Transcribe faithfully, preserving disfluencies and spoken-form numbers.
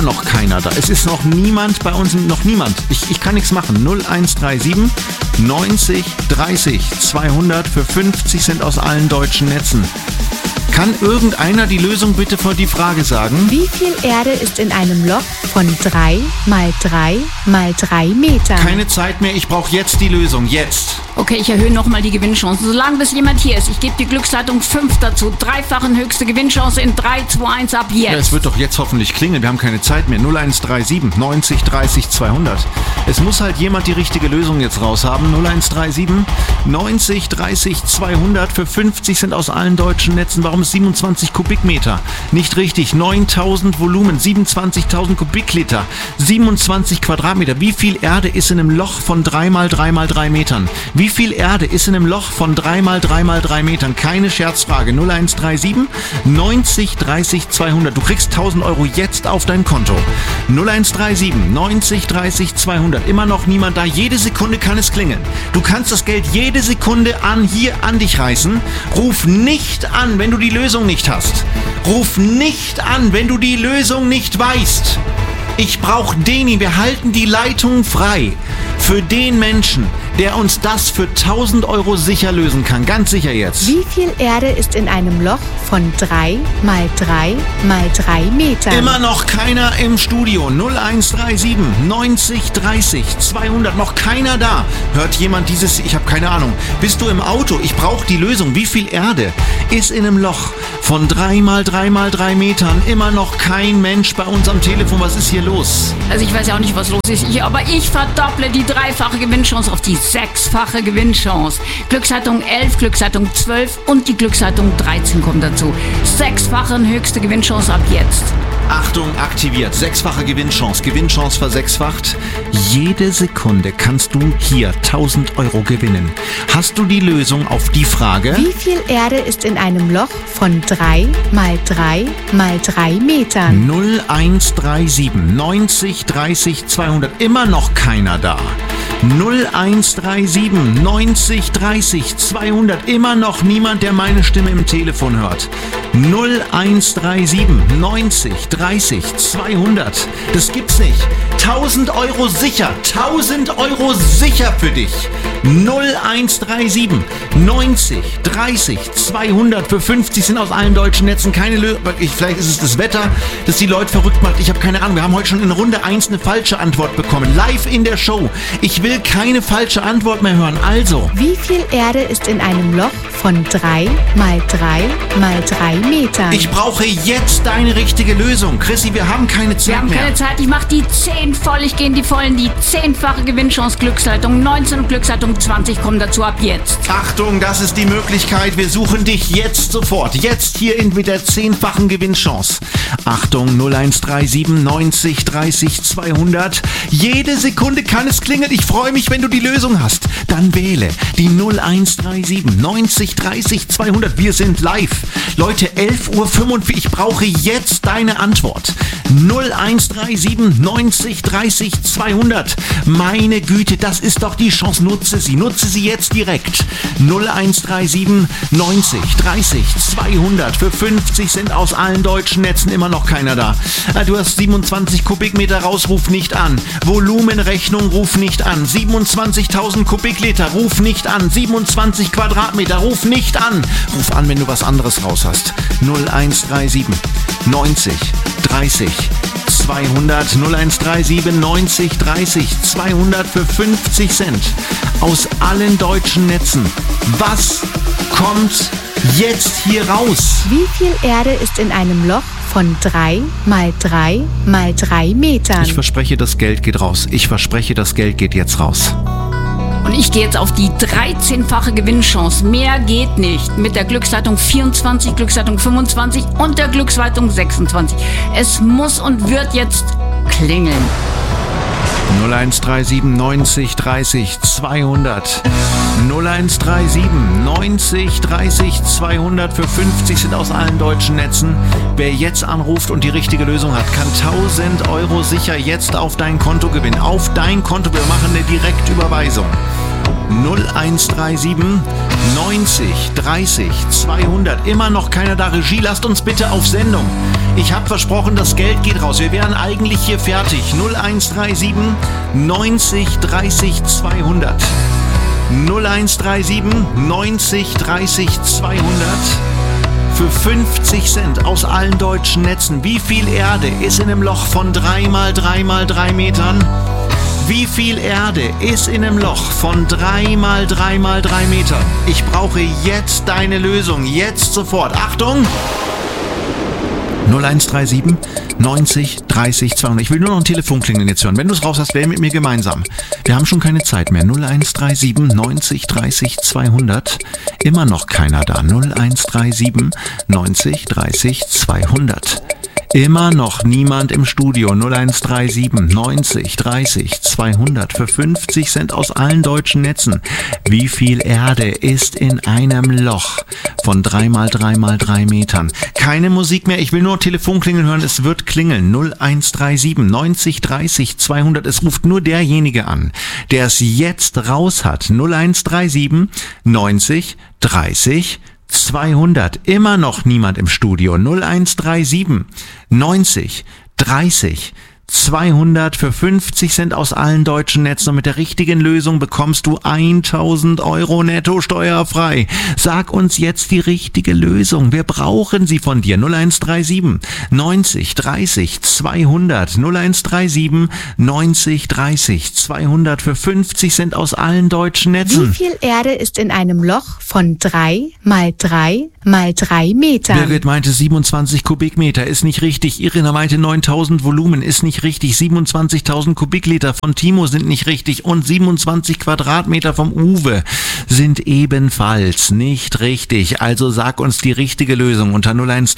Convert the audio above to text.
noch keiner da. Es ist noch niemand bei uns, noch niemand. Ich, ich kann nichts machen. null eins drei sieben neunzig dreißig zweihundert für fünfzig Cent aus allen deutschen Netzen. Kann irgendeiner die Lösung bitte vor die Frage sagen? Wie viel Erde ist in einem Loch von drei mal drei mal drei Metern? Keine Zeit mehr, ich brauche jetzt die Lösung. Jetzt. Okay, ich erhöhe nochmal die Gewinnchancen. Solange bis jemand hier ist, ich gebe die Glücksleitung fünf dazu. Dreifachen höchste Gewinnchance in drei, zwei, eins ab jetzt. Ja, es wird doch jetzt hoffentlich klingeln. Wir haben keine Zeit mehr. null eins drei sieben neunzig dreißig zweihundert. Es muss halt jemand die richtige Lösung jetzt raushaben. null eins drei sieben neunzig dreißig zweihundert für fünfzig Cent aus allen deutschen Netzen. Warum ist siebenundzwanzig Kubikmeter? Nicht richtig. neuntausend Volumen, siebenundzwanzigtausend Kubikliter, siebenundzwanzig Quadratmeter. Wie viel Erde ist in einem Loch von drei mal drei mal drei Metern? Wie viel Erde ist in einem Loch von drei mal drei mal drei Metern? Keine Scherzfrage. null eins drei sieben neunzig dreißig zweihundert. Du kriegst tausend Euro jetzt auf dein Konto. null eins drei sieben neunzig dreißig zweihundert. Immer noch niemand da. Jede Sekunde kann es klingeln. Du kannst das Geld jede Sekunde an hier an dich reißen. Ruf nicht an, wenn du die Lösung nicht hast. Ruf nicht an, wenn du die Lösung nicht weißt. Ich brauche Deni. Wir halten die Leitung frei für den Menschen, der uns das für tausend Euro sicher lösen kann. Ganz sicher jetzt. Wie viel Erde ist in einem Loch von drei mal drei mal drei Metern? Immer noch keiner im Studio. null eins drei sieben neunzig dreißig zweihundert. Noch keiner da. Hört jemand dieses... Ich habe keine Ahnung. Bist du im Auto? Ich brauche die Lösung. Wie viel Erde ist in einem Loch von drei mal drei mal drei Metern? Immer noch kein Mensch bei uns am Telefon. Was ist hier los? Also ich weiß ja auch nicht, was los ist. Ich, aber ich verdopple die dreifache Gewinnchance auf die sechsfache Gewinnchance. Glücksleitung elf, Glücksleitung zwölf und die Glücksleitung dreizehn kommt dazu. Sechsfache höchste Gewinnchance ab jetzt. Achtung, aktiviert. Sechsfache Gewinnchance. Gewinnchance versechsfacht. Jede Sekunde kannst du hier tausend Euro gewinnen. Hast du die Lösung auf die Frage? Wie viel Erde ist in einem Loch von drei mal drei mal drei Metern? null eins drei sieben neunzig dreißig zweihundert. Immer noch keiner da. null eins drei sieben neunzig dreißig zweihundert. Immer noch niemand, der meine Stimme im Telefon hört. null eins drei sieben neunzig dreißig zweihundert. Das gibt's nicht. tausend Euro sicher. tausend Euro sicher für dich. null eins drei sieben neunzig dreißig zweihundert für fünfzig sind aus allen deutschen Netzen. Keine Lösung. Vielleicht ist es das Wetter, das die Leute verrückt macht. Ich habe keine Ahnung. Wir haben heute schon in Runde eins eine falsche Antwort bekommen. Live in der Show. Ich will keine falsche Antwort mehr hören. Also. Wie viel Erde ist in einem Loch von drei mal drei mal drei Metern? Ich brauche jetzt deine richtige Lösung. Chrissy, wir haben keine Zeit mehr. Wir haben mehr. keine Zeit. Ich mache die zehn voll. Ich gehe in die vollen. Die zehnfache Gewinnchance. Glücksleitung neunzehn und Glücksleitung zwanzig kommen dazu ab jetzt. Achtung, das ist die Möglichkeit. Wir suchen dich jetzt sofort. Jetzt hier in mit der zehnfachen Gewinnchance. Achtung, null eins drei sieben neunzig dreißig zweihundert. Jede Sekunde kann es klingeln. Ich freue mich, wenn du die Lösung hast. Dann wähle die null eins drei sieben neunzig dreißig zweihundert. Wir sind live. Leute, elf Uhr fünfundvierzig. Ich brauche jetzt deine Antwort. null eins drei sieben neunzig dreißig zweihundert. Meine Güte, das ist doch die Chance. Nutze sie. Nutze sie jetzt direkt. null eins drei sieben neunzig dreißig zweihundert. Für fünfzig Cent aus allen deutschen Netzen. Immer noch keiner da. Du hast siebenundzwanzig Kubikmeter raus. Ruf nicht an. Volumenrechnung. Ruf nicht an. siebenundzwanzigtausend Kubikliter. Ruf nicht an. siebenundzwanzig Quadratmeter. Ruf nicht an. Ruf an, wenn du was anderes raus hast. null eins drei sieben neunzig dreißig zweihundert. null eins drei sieben neunzig dreißig zweihundert für fünfzig Cent aus allen deutschen Netzen. Was kommt jetzt hier raus? Wie viel Erde ist in einem Loch von drei mal drei mal drei Metern? Ich verspreche, das Geld geht raus. Ich verspreche, das Geld geht jetzt raus. Und ich gehe jetzt auf die dreizehnfache Gewinnchance. Mehr geht nicht. Mit der Glücksleitung vierundzwanzig, Glücksleitung fünfundzwanzig und der Glücksleitung sechsundzwanzig. Es muss und wird jetzt klingeln. null eins drei sieben neunzig dreißig zweihundert. null eins drei sieben neunzig dreißig zweihundert für fünfzig sind aus allen deutschen Netzen. Wer jetzt anruft und die richtige Lösung hat, kann tausend Euro sicher jetzt auf dein Konto gewinnen. Auf dein Konto. Wir machen eine Direktüberweisung. null eins drei sieben neunzig dreißig zweihundert. Immer noch keiner da. Regie, lasst uns bitte auf Sendung. Ich habe versprochen, das Geld geht raus. Wir wären eigentlich hier fertig. null eins drei sieben neunzig dreißig zweihundert. null eins drei sieben neunzig dreißig zweihundert. Für fünfzig Cent aus allen deutschen Netzen. Wie viel Erde ist in einem Loch von drei mal drei mal drei Metern? Wie viel Erde ist in einem Loch von drei mal drei mal drei Metern? Ich brauche jetzt deine Lösung. Jetzt sofort. Achtung! null eins drei sieben neunzig dreißig zweihundert. Ich will nur noch ein Telefonklingeln jetzt hören. Wenn du es raus hast, wähl mit mir gemeinsam. Wir haben schon keine Zeit mehr. null eins drei sieben neunzig dreißig zweihundert. Immer noch keiner da. null eins drei sieben neunzig dreißig zweihundert. Immer noch niemand im Studio. null eins drei sieben neunzig dreißig zweihundert für fünfzig Cent aus allen deutschen Netzen. Wie viel Erde ist in einem Loch von drei mal drei mal drei Metern? Keine Musik mehr. Ich will nur Telefonklingeln hören. Es wird klingeln. null eins drei sieben neunzig dreißig zweihundert. Es ruft nur derjenige an, der es jetzt raus hat. null eins drei sieben neunzig dreißig zweihundert. Immer noch niemand im Studio. null eins drei sieben neunzig dreißig zweihundert für fünfzig Cent aus allen deutschen Netzen. Und mit der richtigen Lösung bekommst du tausend Euro netto steuerfrei. Sag uns jetzt die richtige Lösung. Wir brauchen sie von dir. null eins drei sieben neunzig dreißig zweihundert. null eins drei sieben neunzig dreißig zweihundert für fünfzig Cent aus allen deutschen Netzen. Wie viel Erde ist in einem Loch von drei mal drei mal drei Metern? Birgit meinte siebenundzwanzig Kubikmeter. Ist nicht richtig. Irina meinte neuntausend Volumen. Ist nicht richtig. siebenundzwanzigtausend Kubikliter von Timo sind nicht richtig. Und siebenundzwanzig Quadratmeter vom Uwe sind ebenfalls nicht richtig. Also sag uns die richtige Lösung unter null eins